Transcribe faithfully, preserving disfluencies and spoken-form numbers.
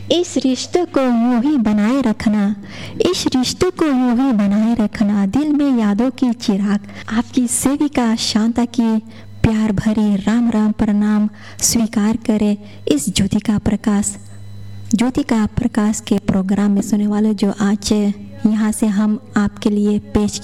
इस रिश्ते को यूं ही बनाए रखना, इस रिश्ते को यूं ही बनाए रखना, दिल में यादों की चिराग। आपकी सेविका शांता की प्यार भरी राम राम प्रणाम स्वीकार करे इस ज्योति का प्रकाश ज्योति का प्रकाश के प्रोग्राम में सुनने वाले जो आज यहाँ से हम आपके लिए पेश